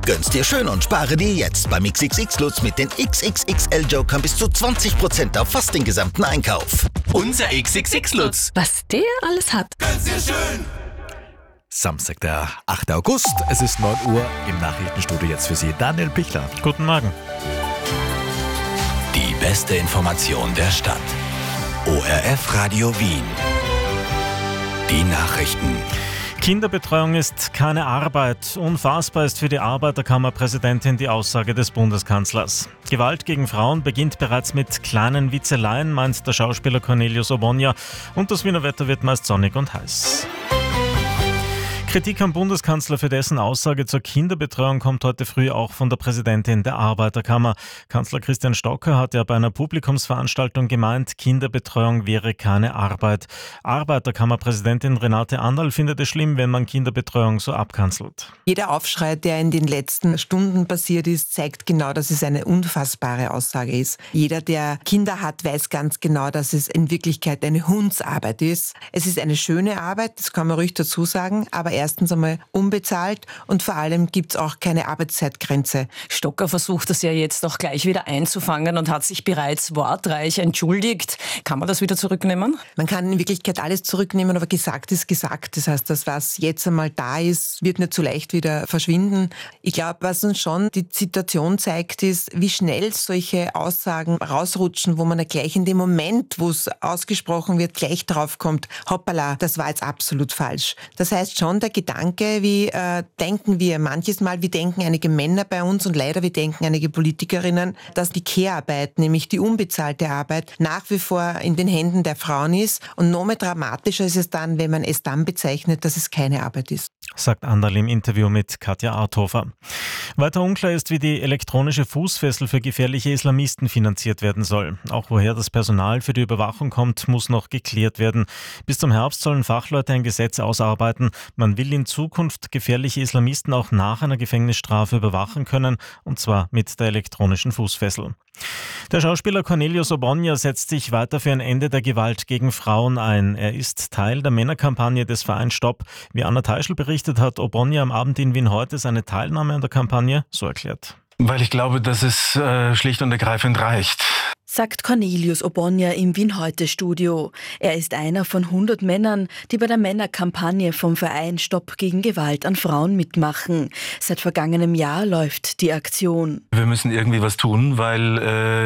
Gönn's dir schön und spare dir jetzt beim XXX Lutz mit den XXXL-Jokern bis zu 20% auf fast den gesamten Einkauf. Unser XXX Lutz. Was der alles hat. Gönn's dir schön. Samstag, der 8. August. Es ist 9 Uhr im Nachrichtenstudio jetzt für Sie. Daniel Pichler. Guten Morgen. Die beste Information der Stadt. ORF Radio Wien. Die Nachrichten. Kinderbetreuung ist keine Arbeit. Unfassbar ist für die Arbeiterkammerpräsidentin die Aussage des Bundeskanzlers. Gewalt gegen Frauen beginnt bereits mit kleinen Witzeleien, meint der Schauspieler Cornelius Obonya. Und das Wiener Wetter wird meist sonnig und heiß. Kritik am Bundeskanzler für dessen Aussage zur Kinderbetreuung kommt heute früh auch von der Präsidentin der Arbeiterkammer. Kanzler Christian Stocker hat ja bei einer Publikumsveranstaltung gemeint, Kinderbetreuung wäre keine Arbeit. Arbeiterkammerpräsidentin Renate Anderl findet es schlimm, wenn man Kinderbetreuung so abkanzelt. Jeder Aufschrei, der in den letzten Stunden passiert ist, zeigt genau, dass es eine unfassbare Aussage ist. Jeder, der Kinder hat, weiß ganz genau, dass es in Wirklichkeit eine Hundsarbeit ist. Es ist eine schöne Arbeit, das kann man ruhig dazu sagen, aber erstens einmal unbezahlt und vor allem gibt es auch keine Arbeitszeitgrenze. Stocker versucht das ja jetzt auch gleich wieder einzufangen und hat sich bereits wortreich entschuldigt. Kann man das wieder zurücknehmen? Man kann in Wirklichkeit alles zurücknehmen, aber gesagt ist gesagt. Das heißt, das, was jetzt einmal da ist, wird nicht so leicht wieder verschwinden. Ich glaube, was uns schon die Situation zeigt, ist, wie schnell solche Aussagen rausrutschen, wo man ja gleich in dem Moment, wo es ausgesprochen wird, gleich draufkommt, hoppala, das war jetzt absolut falsch. Das heißt schon, der Gedanke, wie denken wir manches Mal, wie denken einige Männer bei uns und leider wie denken einige Politikerinnen, dass die Care-Arbeit, nämlich die unbezahlte Arbeit, nach wie vor in den Händen der Frauen ist. Und noch mehr dramatischer ist es dann, wenn man es dann bezeichnet, dass es keine Arbeit ist. Sagt Anderl im Interview mit Katja Arthofer. Weiter unklar ist, wie die elektronische Fußfessel für gefährliche Islamisten finanziert werden soll. Auch woher das Personal für die Überwachung kommt, muss noch geklärt werden. Bis zum Herbst sollen Fachleute ein Gesetz ausarbeiten. Man will in Zukunft gefährliche Islamisten auch nach einer Gefängnisstrafe überwachen können, und zwar mit der elektronischen Fußfessel. Der Schauspieler Cornelius Obonya setzt sich weiter für ein Ende der Gewalt gegen Frauen ein. Er ist Teil der Männerkampagne des Vereins Stopp. Wie Anna Teischl berichtet, hat Obonya am Abend in Wien heute seine Teilnahme an der Kampagne so erklärt. Weil ich glaube, dass es schlicht und ergreifend reicht. Sagt Cornelius Obonya im Wien-Heute-Studio. Er ist einer von 100 Männern, die bei der Männerkampagne vom Verein Stopp gegen Gewalt an Frauen mitmachen. Seit vergangenem Jahr läuft die Aktion. Wir müssen irgendwie was tun, weil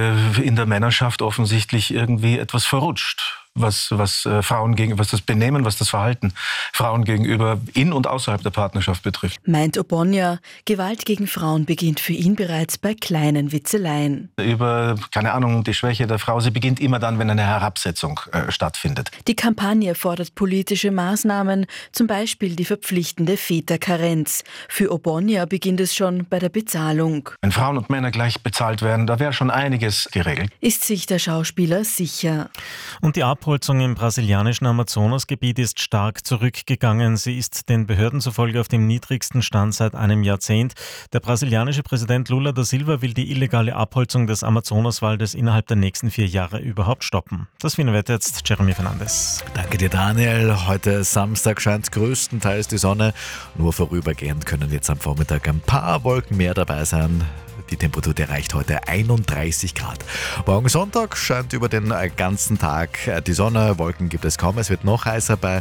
in der Männerschaft offensichtlich irgendwie etwas verrutscht. Was Frauen gegenüber, was das Benehmen, was das Verhalten Frauen gegenüber in und außerhalb der Partnerschaft betrifft. Meint Obonya, Gewalt gegen Frauen beginnt für ihn bereits bei kleinen Witzeleien. Über, keine Ahnung, die Schwäche der Frau, sie beginnt immer dann, wenn eine Herabsetzung stattfindet. Die Kampagne fordert politische Maßnahmen, zum Beispiel die verpflichtende Väterkarenz. Für Obonya beginnt es schon bei der Bezahlung. Wenn Frauen und Männer gleich bezahlt werden, da wäre schon einiges geregelt. Ist sich der Schauspieler sicher. Und die Abholzung im brasilianischen Amazonasgebiet ist stark zurückgegangen. Sie ist den Behörden zufolge auf dem niedrigsten Stand seit einem Jahrzehnt. Der brasilianische Präsident Lula da Silva will die illegale Abholzung des Amazonaswaldes innerhalb der nächsten 4 Jahre überhaupt stoppen. Das Wiener Wetter jetzt, Jeremy Fernandes. Danke dir, Daniel. Heute Samstag scheint größtenteils die Sonne. Nur vorübergehend können jetzt am Vormittag ein paar Wolken mehr dabei sein. Die Temperatur erreicht heute 31 Grad. Morgen Sonntag scheint über den ganzen Tag die Sonne. Wolken gibt es kaum. Es wird noch heißer bei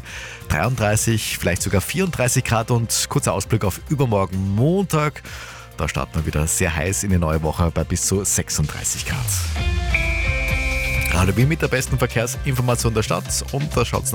33, vielleicht sogar 34 Grad. Und kurzer Ausblick auf übermorgen Montag. Da starten wir wieder sehr heiß in die neue Woche bei bis zu 36 Grad. Radio Wien mit der besten Verkehrsinformation der Stadt. Und da schaut es nach